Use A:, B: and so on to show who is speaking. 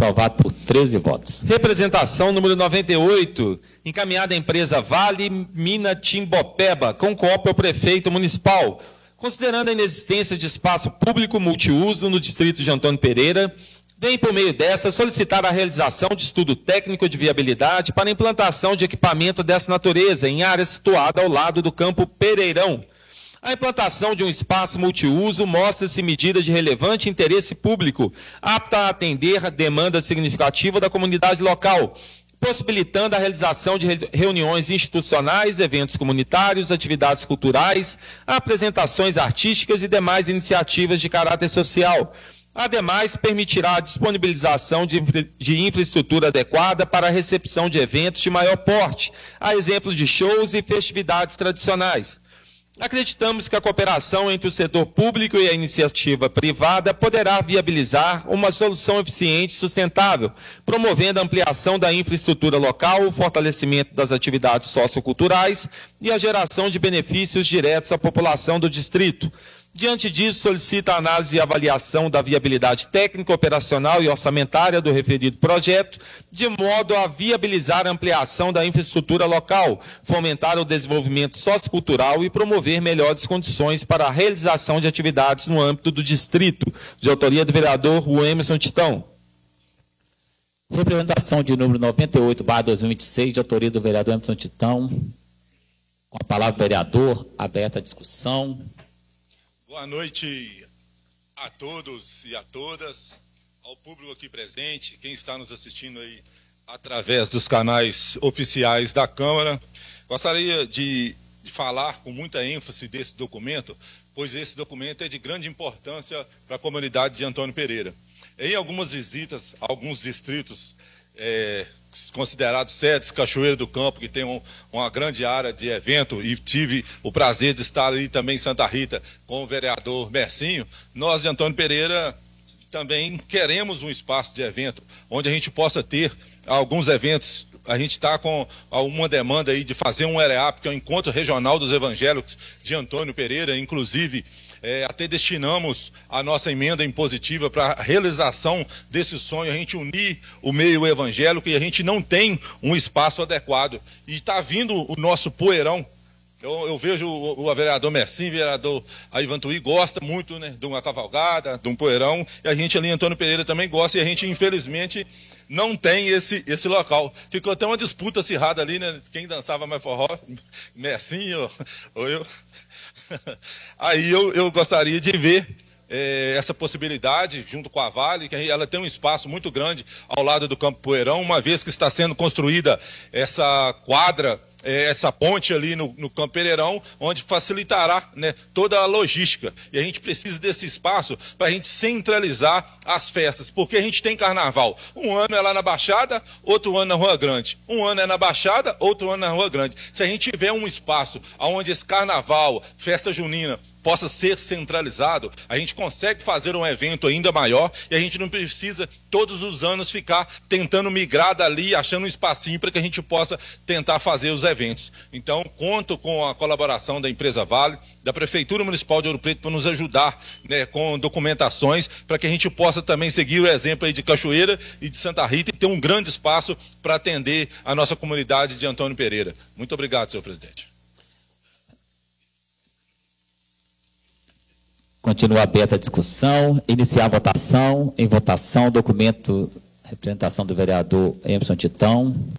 A: Aprovado por 13 votos.
B: Representação número 98, encaminhada à empresa Vale Mina Timbopeba, com cópia ao prefeito municipal. Considerando a inexistência de espaço público multiuso no distrito de Antônio Pereira, vem, por meio dessa, solicitar a realização de estudo técnico de viabilidade para a implantação de equipamento dessa natureza em área situada ao lado do campo Pereirão. A implantação de um espaço multiuso mostra-se medida de relevante interesse público, apta a atender a demanda significativa da comunidade local, possibilitando a realização de reuniões institucionais, eventos comunitários, atividades culturais, apresentações artísticas e demais iniciativas de caráter social. Ademais, permitirá a disponibilização de infraestrutura adequada para a recepção de eventos de maior porte, a exemplo de shows e festividades tradicionais. Acreditamos que a cooperação entre o setor público e a iniciativa privada poderá viabilizar uma solução eficiente e sustentável, promovendo a ampliação da infraestrutura local, o fortalecimento das atividades socioculturais e a geração de benefícios diretos à população do distrito. Diante disso, solicita a análise e avaliação da viabilidade técnica, operacional e orçamentária do referido projeto, de modo a viabilizar a ampliação da infraestrutura local, fomentar o desenvolvimento sociocultural e promover melhores condições para a realização de atividades no âmbito do distrito, de autoria do vereador Emerson Titão.
A: Representação de número 98/2026, de autoria do vereador Emerson Titão. Com a palavra, vereador, aberta a discussão.
C: Boa noite a todos e a todas, ao público aqui presente, quem está nos assistindo aí através dos canais oficiais da Câmara. Gostaria de falar com muita ênfase desse documento, pois esse documento é de grande importância para a comunidade de Antônio Pereira. Em algumas visitas a alguns distritos considerados sedes, Cachoeira do Campo, que tem uma grande área de evento, e tive o prazer de estar ali também em Santa Rita com o vereador Mercinho, nós de Antônio Pereira também queremos um espaço de evento, onde a gente possa ter alguns eventos. A gente está com uma demanda aí de fazer um EREAP, que é o Encontro Regional dos Evangélicos de Antônio Pereira, inclusive até destinamos a nossa emenda impositiva para a realização desse sonho, a gente unir o meio evangélico, e a gente não tem um espaço adequado. E está vindo o nosso poeirão. Eu vejo o vereador Mercinho, o vereador Ivantuí gosta muito, né, de uma cavalgada, de um poeirão, e a gente ali em Antônio Pereira também gosta, e a gente infelizmente não tem esse local. Ficou até uma disputa acirrada ali, né? Quem dançava mais forró, Mercinho ou eu. Aí eu gostaria de ver essa possibilidade, junto com a Vale, que ela tem um espaço muito grande ao lado do Campo Poeirão, uma vez que está sendo construída essa quadra, essa ponte ali no Campo Pereirão, onde facilitará, né, toda a logística. E a gente precisa desse espaço para a gente centralizar as festas, porque a gente tem carnaval. Um ano é lá na Baixada, outro ano na Rua Grande. Um ano é na Baixada, outro ano na Rua Grande. Se a gente tiver um espaço onde esse carnaval, festa junina, possa ser centralizado, a gente consegue fazer um evento ainda maior, e a gente não precisa todos os anos ficar tentando migrar dali, achando um espacinho para que a gente possa tentar fazer os eventos. Então, conto com a colaboração da empresa Vale, da Prefeitura Municipal de Ouro Preto, para nos ajudar, né, com documentações, para que a gente possa também seguir o exemplo aí de Cachoeira e de Santa Rita e ter um grande espaço para atender a nossa comunidade de Antônio Pereira. Muito obrigado, senhor presidente.
A: Continua aberta a discussão. Iniciar a votação. Em votação, documento, representação do vereador Emerson Titão.